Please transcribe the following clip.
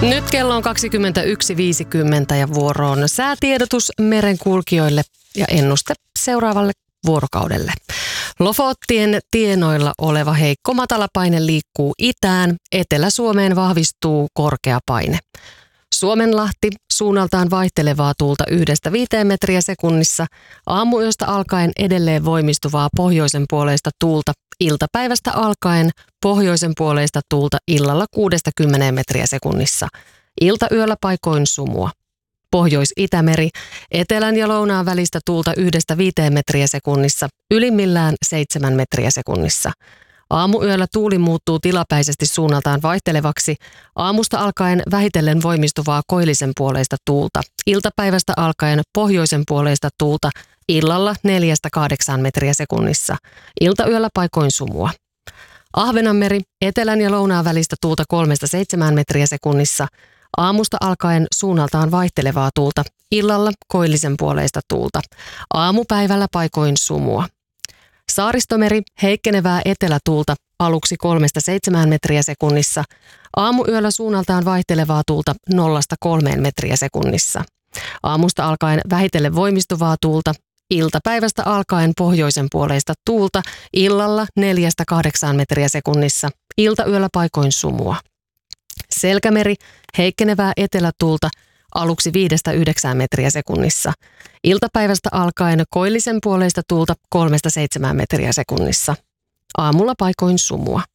Nyt kello on 21.50 ja vuoroon säätiedotus merenkulkijoille ja ennuste seuraavalle vuorokaudelle. Lofottien tienoilla oleva heikko matalapaine liikkuu itään, Etelä-Suomeen vahvistuu korkea paine. Suomenlahti suunnaltaan vaihtelevaa tuulta 1–5 metriä sekunnissa, aamuyöstä alkaen edelleen voimistuvaa pohjoisen puoleista tuulta, iltapäivästä alkaen pohjoisen puoleista tuulta illalla 6–10 metriä sekunnissa, iltayöllä paikoin sumua. Pohjois-Itämeri, etelän ja lounaan välistä tuulta 1–5 metriä sekunnissa, ylimmillään 7 metriä sekunnissa. Aamuyöllä tuuli muuttuu tilapäisesti suunnaltaan vaihtelevaksi, aamusta alkaen vähitellen voimistuvaa koillisen puoleista tuulta, iltapäivästä alkaen pohjoisen puoleista tuulta, illalla 4–8 metriä sekunnissa, iltayöllä paikoin sumua. Ahvenanmeri, etelän ja lounaan välistä tuulta 3–7 metriä sekunnissa, aamusta alkaen suunnaltaan vaihtelevaa tuulta, illalla koillisen puoleista tuulta, aamupäivällä paikoin sumua. Saaristomeri, heikkenevää etelätuulta, aluksi 3–7 metriä sekunnissa, aamuyöllä suunnaltaan vaihtelevaa tuulta 0–3 metriä sekunnissa. Aamusta alkaen vähitellen voimistuvaa tuulta, iltapäivästä alkaen pohjoisen puoleista tuulta, illalla 4–8 metriä sekunnissa, iltayöllä paikoin sumua. Selkämeri, heikkenevää etelätuulta, aluksi 5–9 metriä sekunnissa. Iltapäivästä alkaen koillisen puoleista tuulta 3–7 metriä sekunnissa. Aamulla paikoin sumua.